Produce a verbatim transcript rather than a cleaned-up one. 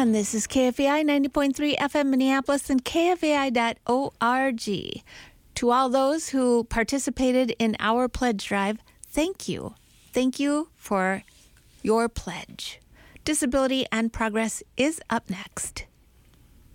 And this is K F A I ninety point three F M Minneapolis and K F A I dot org. To all those who participated in our pledge drive, thank you. Thank you for your pledge. Disability and Progress is up next.